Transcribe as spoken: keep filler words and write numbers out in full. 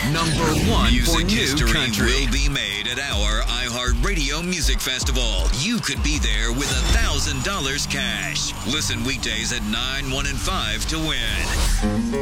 Number one Music for new history country. will be made at our iHeartRadio Music Festival. You could be there with a thousand dollars cash. Listen weekdays at nine, one, and five to win.